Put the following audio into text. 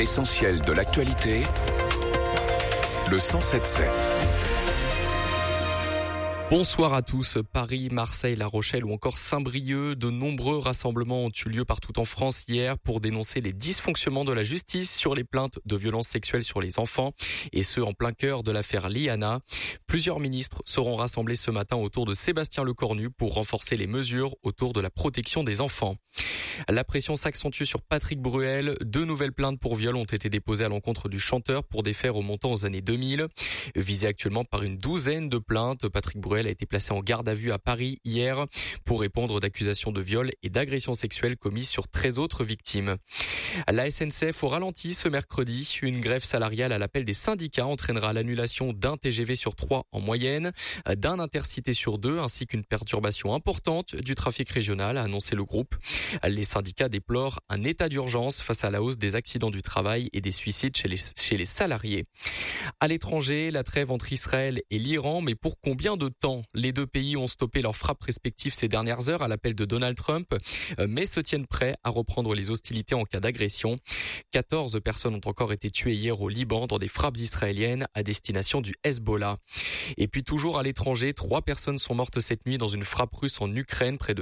L'essentiel de l'actualité, le 107.7. Bonsoir à tous. Paris, Marseille, La Rochelle ou encore Saint-Brieuc, de nombreux rassemblements ont eu lieu partout en France hier pour dénoncer les dysfonctionnements de la justice sur les plaintes de violences sexuelles sur les enfants, et ce en plein cœur de l'affaire Liana. Plusieurs ministres seront rassemblés ce matin autour de Sébastien Lecornu pour renforcer les mesures autour de la protection des enfants. La pression s'accentue sur Patrick Bruel. 2 nouvelles plaintes pour viol ont été déposées à l'encontre du chanteur pour des faits remontant aux années 2000. Visé actuellement par une douzaine de plaintes, Patrick Bruel a été placé en garde à vue à Paris hier pour répondre d'accusations de viol et d'agressions sexuelles commises sur 13 autres victimes. La SNCF au ralenti ce mercredi. Une grève salariale à l'appel des syndicats entraînera l'annulation d'un TGV sur 3 en moyenne, d'un Intercité sur 2 ainsi qu'une perturbation importante du trafic régional, a annoncé le groupe. Les syndicats déplorent un état d'urgence face à la hausse des accidents du travail et des suicides chez les salariés. À l'étranger, la trêve entre Israël et l'Iran, mais pour combien de temps? Les deux pays ont stoppé leurs frappes respectives ces dernières heures à l'appel de Donald Trump, mais se tiennent prêts à reprendre les hostilités en cas d'agression. 14 personnes ont encore été tuées hier au Liban dans des frappes israéliennes à destination du Hezbollah. Et puis toujours à l'étranger, 3 personnes sont mortes cette nuit dans une frappe russe en Ukraine près de